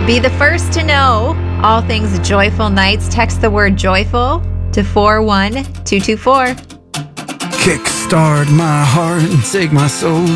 Be the first to know all things Joyful Nights. Text the word joyful to 41224. Kickstart my heart and take my soul